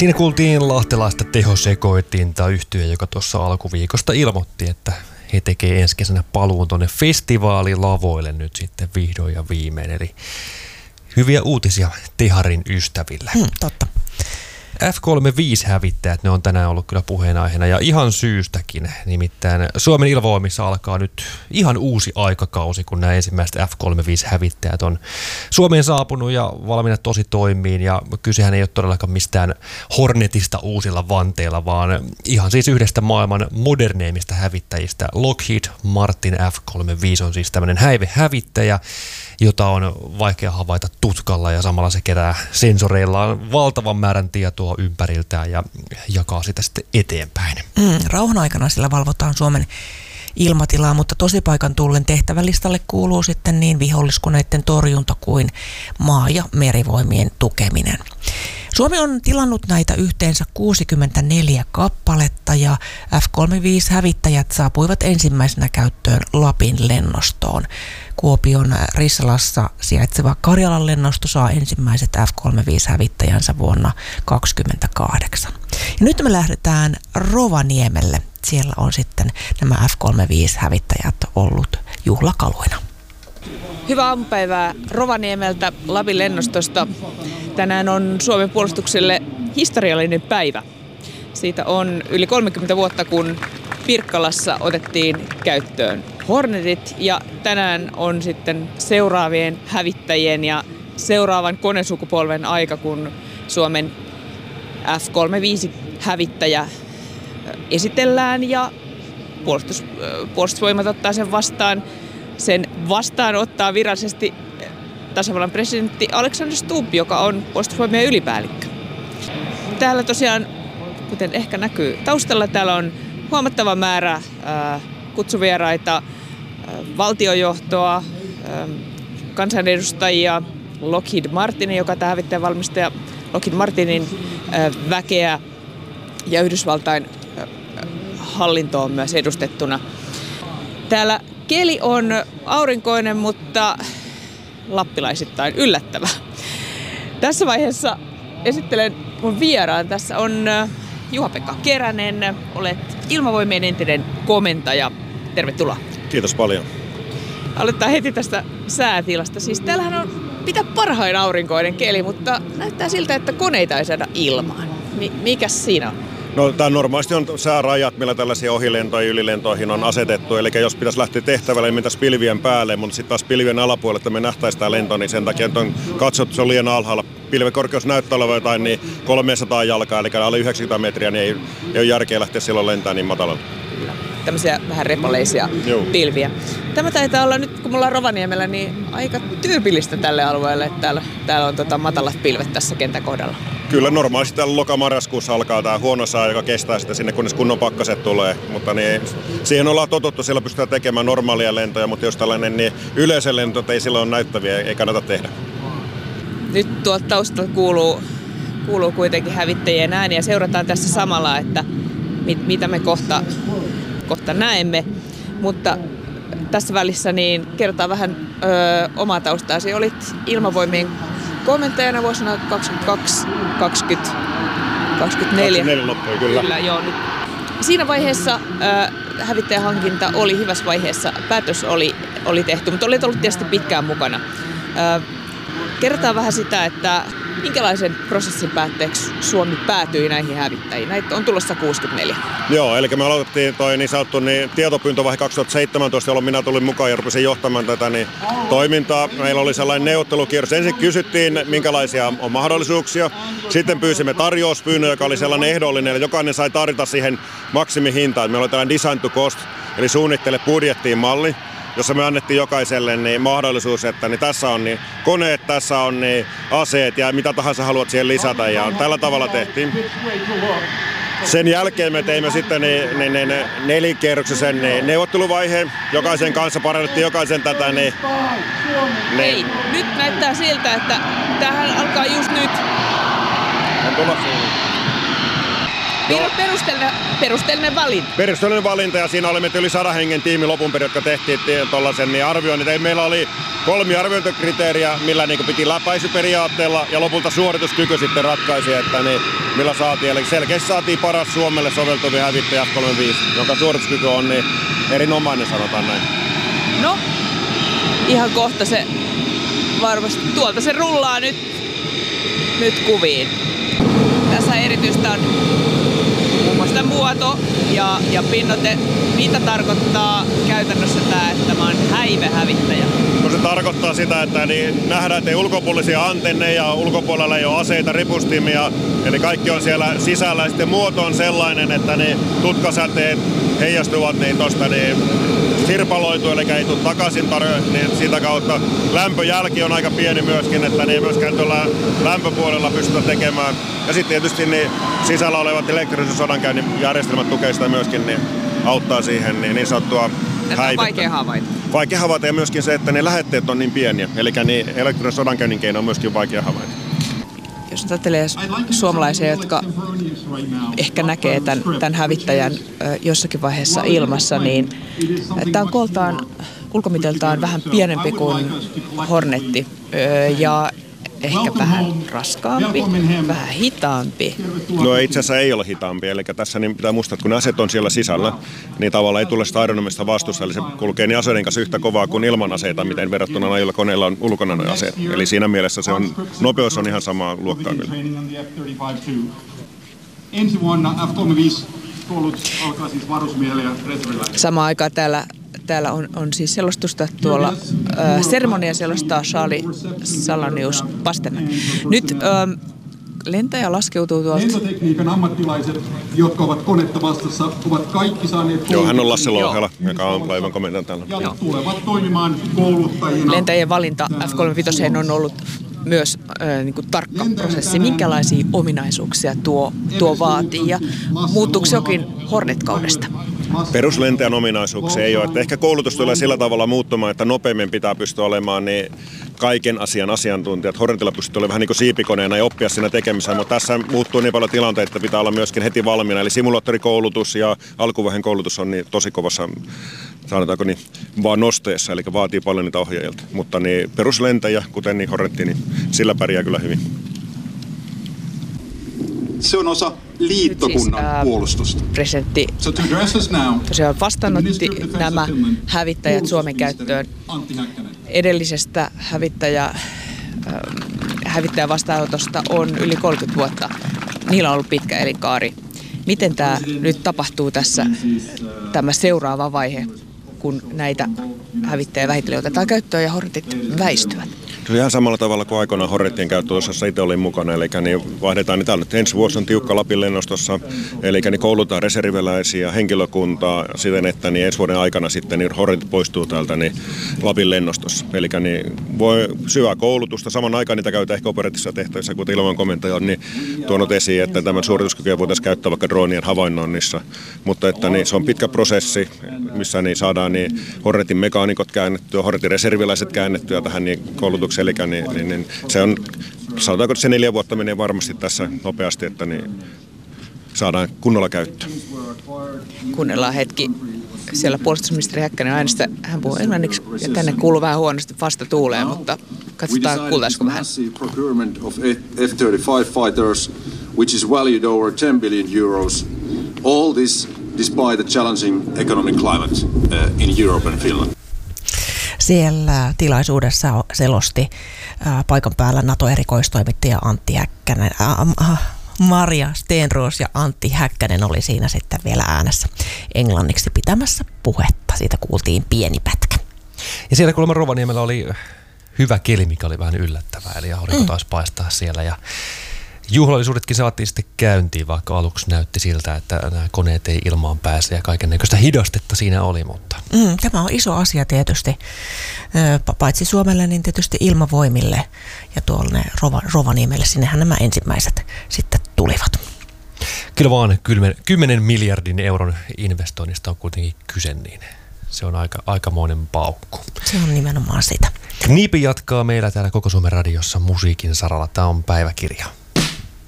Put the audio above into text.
Siinä kuultiin lahtelaista tehosekoitinta yhtye, joka tuossa alkuviikosta ilmoitti, että he tekee ensi kesänä paluun tuonne festivaalilavoille nyt sitten vihdoin ja viimein. Eli hyviä uutisia Teharin ystäville. Totta. F-35-hävittäjät, ne on tänään ollut kyllä puheenaiheena ja ihan syystäkin. Nimittäin Suomen ilmavoimissa alkaa nyt ihan uusi aikakausi, kun nämä ensimmäiset F-35-hävittäjät on Suomeen saapunut ja valmiina tosi toimiin. Ja kysehän ei ole todellakaan mistään Hornetista uusilla vanteilla, vaan ihan siis yhdestä maailman moderneimmista hävittäjistä. Lockheed Martin F-35 on siis tämmöinen häivehävittäjä, jota on vaikea havaita tutkalla ja samalla se kerää sensoreillaan valtavan määrän tietoa ympäriltään ja jakaa sitä sitten eteenpäin. Rauhan aikana sillä valvotaan Suomen ilmatilaa, mutta tosipaikan tullen tehtävälistalle kuuluu sitten niin viholliskoneiden torjunta kuin maa- ja merivoimien tukeminen. Suomi on tilannut näitä yhteensä 64 kappaletta ja F-35-hävittäjät saapuivat ensimmäisenä käyttöön Lapin lennostoon. Kuopion Rissalassa sijaitseva Karjalan lennosto saa ensimmäiset F-35-hävittäjänsä vuonna 2028. Ja nyt me lähdetään Rovaniemelle. Siellä on sitten nämä F-35-hävittäjät ollut juhlakaluina. Hyvää aamupäivää Rovaniemeltä Lapin lennostosta. Tänään on Suomen puolustukselle historiallinen päivä. Siitä on yli 30 vuotta, kun Pirkkalassa otettiin käyttöön Hornetit ja tänään on sitten seuraavien hävittäjien ja seuraavan konesukupolven aika, kun Suomen F-35-hävittäjä esitellään ja puolustusvoimat ottaa sen vastaan. Sen vastaanottaa virallisesti tasavallan presidentti Alexander Stubb, joka on puolustusvoimien ylipäällikkö. Täällä tosiaan, kuten ehkä näkyy taustalla, täällä on huomattava määrä kutsuvieraita, valtiojohtoa, kansanedustajia, Lockheed Martinin, joka tämä hävittäjän valmistaja, Lockheed Martinin väkeä ja Yhdysvaltain hallinto on myös edustettuna. Täällä keli on aurinkoinen, mutta lappilaisittain yllättävä. Tässä vaiheessa esittelen mun vieraan. Tässä on Juha-Pekka Keränen. Olet Ilmavoimien entinen komentaja. Tervetuloa. Kiitos paljon. Aloitetaan heti tästä säätilasta. Siis täällähän on mitä parhain aurinkoinen keli, mutta näyttää siltä, että koneita ei saada ilmaan. Mikäs siinä on? No, tämä normaalisti on säärajat, millä tällaisia ohilentoja ja ylilentoihin on asetettu. Eli jos pitäisi lähteä tehtävälle, niin mentäisiin pilvien päälle, mutta sitten taas pilvien alapuolelle, että me nähtäisiin tämä lento, niin sen takia on katsottu, että se on liian alhaalla. Pilvekorkeus näyttää olevan jotain niin 300 jalkaa, eli alle 90 metriä, niin ei ole järkeä lähteä silloin lentämään niin matalalla. Tämmöisiä vähän repaleisia pilviä. Tämä taitaa olla nyt, kun me ollaan Rovaniemellä, niin aika tyypillistä tälle alueelle, että täällä on matalat pilvet tässä kentän kohdalla. Kyllä normaalisti täällä loka-marraskuussa alkaa tämä huono sää, joka kestää sitten sinne, kunnes kunnon pakkaset tulee. Mutta niin, siihen ollaan totuttu, siellä pystytään tekemään normaalia lentoja, mutta jos tällainen niin yleisen lento ei silloin näyttäviä, ei kannata tehdä. Nyt tuolta taustalta kuuluu kuitenkin hävittäjien ääniä. Seurataan tässä samalla, että mitä me kohta näemme. Mutta tässä välissä niin kerrotaan vähän omaa taustaasi. Olit Ilmavoimien komentajana vuosina 22, 20, 24. 24 loppui, kyllä. Kyllä, joo. Nyt. Siinä vaiheessa hävittäjähankinta oli hyvässä vaiheessa. Päätös oli tehty, mutta olet ollut tietysti pitkään mukana. Kerrotaan vähän sitä, että minkälaisen prosessin päätteeksi Suomi päätyi näihin hävittäjiin. Näitä on tulossa 64. Joo, eli me aloitettiin toi niin sanottu tietopyyntövaihe 2017, jolloin minä tulin mukaan ja rupesin johtamaan tätä toimintaa. Meillä oli sellainen neuvottelukierros. Ensin kysyttiin, minkälaisia on mahdollisuuksia. Sitten pyysimme tarjouspyynnön, joka oli sellainen ehdollinen, eli jokainen sai tarjota siihen maksimihintaan. Meillä oli tällainen design to cost, eli suunnittele budjettiin malli, jossa me annettiin jokaiselle niin mahdollisuus, että niin tässä on niin koneet, tässä on niin aseet ja mitä tahansa haluat siihen lisätä. Ja tällä tavalla tehtiin. Sen jälkeen me teimme sitten nelikierroksisen neuvotteluvaiheen. Jokaisen kanssa parannettiin jokaisen tätä. Hei, nyt näyttää siltä, että tämähän alkaa just nyt. On tulossa. Perusteellinen valinta. Perusteellinen valinta, ja siinä oli yli 100 hengen tiimi lopun perin, jotka tehtiin tuollaisen niin arvioinnin. Meillä oli 3 arviointikriteeriä, millä niin piti läpäisyperiaatteella, ja lopulta suorituskyky sitten ratkaisi, että niin, millä saatiin. Eli selkeästi saatiin paras Suomelle soveltuvia hävittäjä F-35, jonka suorituskyky on niin erinomainen, sanotaan näin. No, ihan kohta se varmasti tuolta se rullaa nyt kuviin. Tässä erityistä on muun muassa muoto ja pinnoite. Mitä tarkoittaa käytännössä tämä, että tämä on häivehävittäjä? No se tarkoittaa sitä, että niin nähdään, että ei ulkopuolisia antenneja, ulkopuolella ei ole aseita, ripustimia, eli kaikki on siellä sisällä. Ja sitten muoto on sellainen, että niin tutkasäteet heijastuvat niin tuosta niin sirpaloituu, eli ei tule takaisin niin sitä kautta lämpöjälki on aika pieni myöskin, että niin myöskään tuolla lämpöpuolella pystytään tekemään. Ja sitten tietysti niin sisällä olevat elektrisen sodankäynnin järjestelmät tukee sitä myöskin, niin auttaa siihen niin sanottua häivettä. Vaikea havaita. Vaikea havaita, ja myöskin se, että ne lähetteet on niin pieniä, eli niin elektrisen sodankäynnin keino on myöskin vaikea havaita. Jos ajattelee suomalaisia, jotka ehkä näkee tämän hävittäjän jossakin vaiheessa ilmassa, niin tämä on kooltaan ulkomiteltaan vähän pienempi kuin Hornetti ja ehkä vähän raskaampi, vähän hitaampi. No itse asiassa ei ole hitaampi, eli tässä niin pitää muistaa, että kun aseet on siellä sisällä, niin tavallaan ei tule sitä aerodynamista vastusta, eli se kulkee niin aseiden kanssa yhtä kovaa kuin ilman aseita, miten verrattuna ajoilla koneilla on ulkona nuo aseet. Eli siinä mielessä se on, nopeus on ihan samaa luokkaa kyllä. Ensi vuonna F-35-koulut alkaa siis varusmiehelle ja reserviläisille. Samaan aikaan täällä on siis selostusta tuolla, seremonia selostaa Charlie Salonius Pasternak. Nyt lentäjä laskeutuu tuolta. Lentotekniikan ammattilaiset, jotka ovat konetta vastassa, ovat kaikki saaneet Joo, hän on Lasse Louhela, joka on laivan komentajan täällä. Ja tulevat toimimaan kouluttajina. Lentäjien valinta F-35 on ollut myös niin kuin tarkka prosessi. Minkälaisia ominaisuuksia tuo vaatii ja muuttuuko se jokin Hornet-kaudesta? Peruslentäjän ominaisuuksia ei ole. Että ehkä koulutus tulee sillä tavalla muuttumaan, että nopeammin pitää pystyä olemaan niin kaiken asian asiantuntijat. Hornetilla pystyy olemaan vähän niin kuin siipikoneena ja oppia siinä tekemiseen, mutta tässä muuttuu niin paljon tilanteita, että pitää olla myöskin heti valmiina. Eli simulaattorikoulutus ja alkuvaiheen koulutus on niin tosi kovassa, sanotaanko niin, vaan nosteessa, eli vaatii paljon niitä ohjaajilta. Mutta niin peruslentäjä, kuten niin Hornetti, niin sillä pärjää kyllä hyvin. Se on osa liittokunnan puolustusta. Presidentti tosiaan vastaanotti nämä hävittäjät Suomen käyttöön edellisestä hävittäjä vastaanotosta on yli 30 vuotta. Niillä on ollut pitkä elinkaari. Miten tämä nyt tapahtuu tässä tämä seuraava vaihe, kun näitä hävittäjä vähitellen otetaan käyttöön ja Hornetit väistyvät? Se on ihan samalla tavalla kuin aikoinaan Hornettien käyttöosassa itse olin mukana, eli niin vaihdetaan niitä nyt. Ensi vuosi on tiukka Lapin lennostossa, eli niin koulutaan reserviläisiä, henkilökuntaa siten, että niin ensi vuoden aikana sitten niin Hornetit poistuu täältä niin Lapin lennostossa. Eli niin voi syvää koulutusta, saman aikaan niitä käytetään ehkä operatiivisissa tehtävissä, kuten ilman komentaja on niin tuonut esiin, että tämän suorituskykyä voitaisiin käyttää vaikka droonien havainnoinnissa, mutta että niin se on pitkä prosessi, missä niin saadaan niin Hornetin mekaanikot käännettyä, Hornetin reserviläiset käännettyä tähän niin koulutukseen. Eli niin se on, sanotaanko, että se 4 vuotta menee varmasti tässä nopeasti, että niin saadaan kunnolla käyttöön. Kuunnellaan hetki. Siellä puolustusministeri Häkkänen äänestä, hän puhuu englanniksi ja tänne kuuluu vähän huonosti vasta tuuleen, mutta katsotaan kuultaisiko vähän. Procurement of F-35 fighters, which is valued over 10 billion euros. All this despite the challenging economic climate in Europe and Finland. Siellä tilaisuudessa selosti paikan päällä NATO-erikoistoimittaja Antti Häkkänen, Maria Stenros ja Antti Häkkänen oli siinä sitten vielä äänessä englanniksi pitämässä puhetta. Siitä kuultiin pieni pätkä. Ja siellä kuulemma Rovaniemellä oli hyvä keli, mikä oli vähän yllättävää, eli aurinko taas paistaa siellä ja juhlallisuudetkin saatiin sitten käyntiin, vaikka aluksi näytti siltä, että nämä koneet ei ilmaan pääse ja kaikennäköistä hidastetta siinä oli, mutta... Tämä on iso asia tietysti, paitsi Suomelle, niin tietysti ilmavoimille ja tuolle Rovaniemelle, sinnehän nämä ensimmäiset sitten tulivat. Kyllä vaan 10 miljardin euron investoinnista on kuitenkin kyse, niin se on aikamoinen paukku. Se on nimenomaan sitä. Kniipi jatkaa meillä täällä Koko Suomen radiossa musiikin saralla. Tämä on päiväkirja.